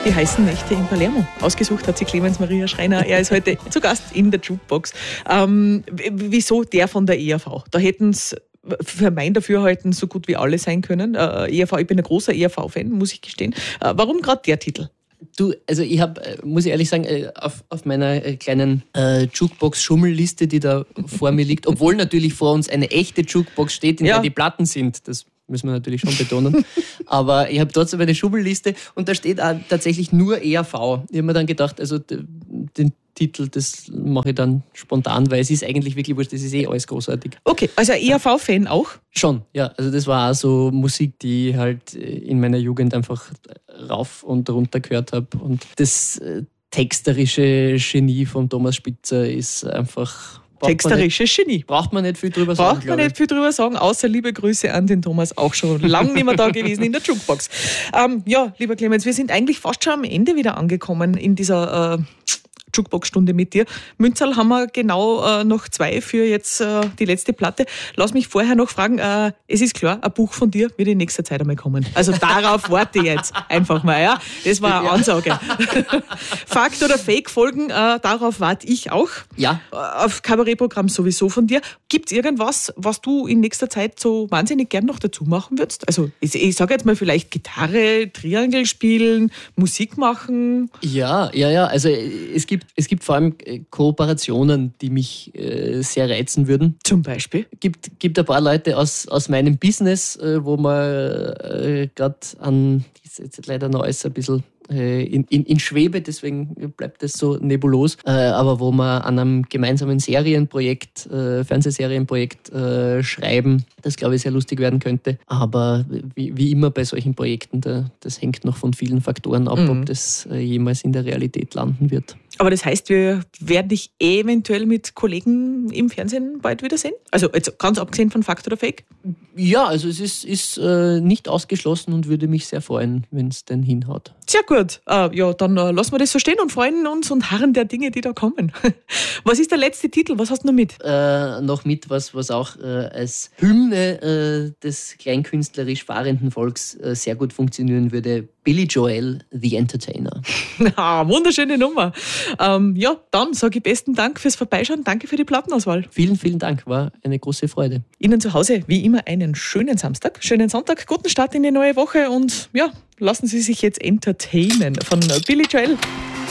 Die heißen Nächte in Palermo. Ausgesucht hat sie Clemens Maria Schreiner. Er ist heute zu Gast in der Jukebox. Wieso der von der ERV? Da hätten es für mein Dafürhalten so gut wie alle sein können. ERV, ich bin ein großer ERV-Fan, muss ich gestehen. Warum gerade der Titel? Du, also ich habe, muss ich ehrlich sagen, auf meiner kleinen Jukebox-Schummelliste, die da vor mir liegt, obwohl natürlich vor uns eine echte Jukebox steht, in der die Platten sind, das müssen wir natürlich schon betonen, aber ich habe trotzdem eine Schummelliste und da steht auch tatsächlich nur ERV. Ich habe mir dann gedacht, also den Titel, das mache ich dann spontan, weil es ist eigentlich wirklich wurscht, das ist alles großartig. Okay, also ERV-Fan auch? Schon, ja. Also das war auch so Musik, die ich halt in meiner Jugend einfach rauf und runter gehört habe. Und das texterische Genie von Thomas Spitzer ist einfach... Texterisches Genie. Braucht man nicht viel drüber sagen. Braucht man nicht viel drüber sagen, außer liebe Grüße an den Thomas, auch schon lange nicht mehr da gewesen in der Jukebox. Ja, lieber Clemens, wir sind eigentlich fast schon am Ende wieder angekommen in dieser Jukebox-Stunde mit dir. Münzerl haben wir genau noch 2 für jetzt die letzte Platte. Lass mich vorher noch fragen, es ist klar, ein Buch von dir wird in nächster Zeit einmal kommen. Also darauf warte ich jetzt einfach mal. Ja? Das war eine Ansage. Fakt oder Fake folgen, darauf warte ich auch. Ja. Auf Kabarettprogramm sowieso von dir. Gibt es irgendwas, was du in nächster Zeit so wahnsinnig gern noch dazu machen würdest? Also ich sage jetzt mal vielleicht Gitarre, Triangel spielen, Musik machen. Ja. Also es gibt vor allem Kooperationen, die mich sehr reizen würden. Zum Beispiel? Gibt ein paar Leute aus meinem Business, wo man gerade an, jetzt leider noch alles ein bisschen in Schwebe, deswegen bleibt es so nebulos, aber wo wir an einem gemeinsamen Fernsehserienprojekt schreiben, das glaube ich sehr lustig werden könnte. Aber wie immer bei solchen Projekten, das hängt noch von vielen Faktoren ab, ob das jemals in der Realität landen wird. Aber das heißt, wir werden dich eventuell mit Kollegen im Fernsehen bald wiedersehen? Also jetzt ganz abgesehen von Fakt oder Fake? Ja, also es ist nicht ausgeschlossen und würde mich sehr freuen, wenn es denn hinhaut. Sehr gut. Ja, dann lassen wir das so stehen und freuen uns und harren der Dinge, die da kommen. Was ist der letzte Titel? Was hast du noch mit? Noch mit, was auch als Hymne des kleinkünstlerisch fahrenden Volks sehr gut funktionieren würde. Billy Joel, The Entertainer. Wunderschöne Nummer. Ja, dann sage ich besten Dank fürs Vorbeischauen. Danke für die Plattenauswahl. Vielen, vielen Dank. War eine große Freude. Ihnen zu Hause wie immer einen schönen Samstag, schönen Sonntag, guten Start in die neue Woche und ja, lassen Sie sich jetzt entertainen von Billy Joel.